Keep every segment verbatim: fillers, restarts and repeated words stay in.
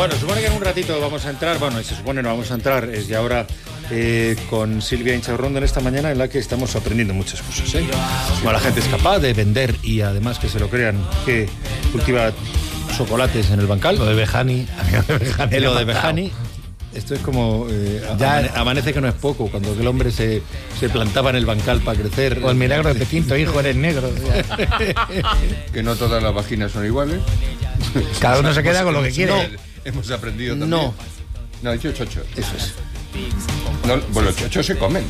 Bueno, supone que en un ratito vamos a entrar, bueno, y se supone no vamos a entrar, es ya ahora eh, con Silvia Inchaurrondo en esta mañana en la que estamos aprendiendo muchas cosas, ¿eh? Como la gente es capaz de vender y además que se lo crean, que cultiva chocolates en el bancal. Lo de Bejani. Eh, lo de Bejani. Esto es como eh, ya amane, amanece que no es poco, cuando el hombre se, se plantaba en el bancal para crecer. O el milagro de Pequinto, hijo, eres negro. Que no todas las vaginas son iguales. Cada uno se queda con lo que quiere. No, hemos aprendido también. No. No, yo chocho. Eso es. No, bueno, los chochos se comen.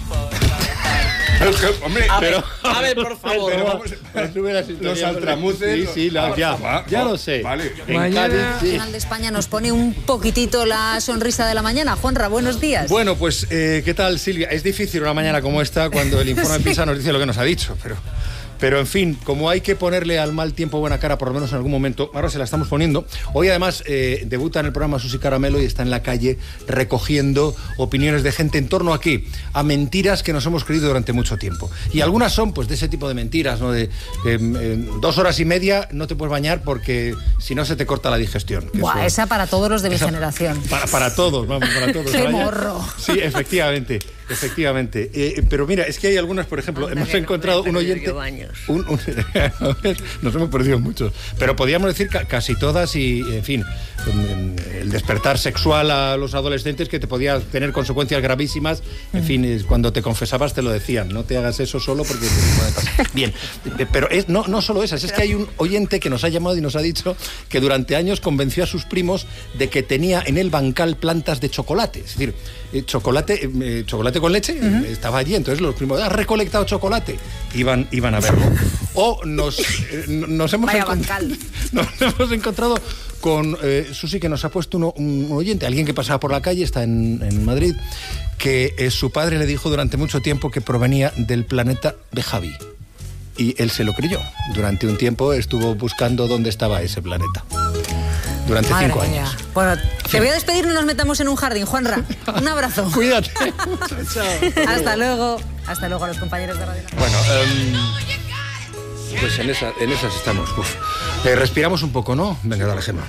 Hombre, a, pero, ver, a ver, por favor. Pero vamos, los altramuces. Sí, sí, la, ya, va, ya va, lo sé. Vale. En Mañana... Cádiz, sí. El Nacional de España nos pone un poquitito la sonrisa de la mañana. Juanra, buenos días. Bueno, pues, eh, ¿qué tal, Silvia? Es difícil una mañana como esta cuando el informe Sí. PISA nos dice lo que nos ha dicho, pero... Pero, en fin, como hay que ponerle al mal tiempo buena cara, por lo menos en algún momento, ahora se la estamos poniendo. Hoy, además, eh, debuta en el programa Susi Caramelo y está en la calle recogiendo opiniones de gente en torno a qué, a mentiras que nos hemos creído durante mucho tiempo. Y algunas son, pues, de ese tipo de mentiras, ¿no? De eh, eh, dos horas y media no te puedes bañar porque si no se te corta la digestión. Buah, eso, esa para todos los de mi esa, generación. Para, para todos, vamos, para todos. ¡Qué Vaya. morro! Sí, efectivamente. Efectivamente, eh, pero mira, es que hay algunas, por ejemplo, Anda, hemos que encontrado no me un he oyente, perdido baños. un, un, nos hemos perdido muchos, pero podríamos decir ca casi todas y, en fin, el despertar sexual a los adolescentes que te podía tener consecuencias gravísimas, en fin, es, cuando te confesabas te lo decían, no te hagas eso solo porque te puede pasar. Bien, pero es, no, no solo esas, es que hay un oyente que nos ha llamado y nos ha dicho que durante años convenció a sus primos de que tenía en el bancal plantas de chocolate, es decir, eh, chocolate, eh, chocolate con leche, uh-huh. estaba allí, entonces los primos, ¿has recolectado chocolate? Iban, iban a verlo. O nos, eh, nos, hemos, encontrado, nos hemos encontrado con eh, Susi, que nos ha puesto uno, un oyente, alguien que pasaba por la calle, está en, en Madrid, que eh, su padre le dijo durante mucho tiempo que provenía del planeta de Javi. Y él se lo creyó. Durante un tiempo estuvo buscando dónde estaba ese planeta. Durante Madre cinco mía. años. Bueno, te voy a despedir, no nos metamos en un jardín. Juanra, un abrazo. Cuídate. Hasta luego. Hasta luego a los compañeros de Radio Nacional. Bueno, um, pues en, esa, en esas estamos. Uf. Eh, respiramos un poco, ¿no? Venga, dale, Gemma.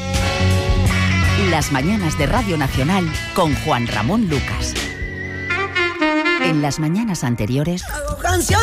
Las mañanas de Radio Nacional con Juan Ramón Lucas. En las mañanas anteriores...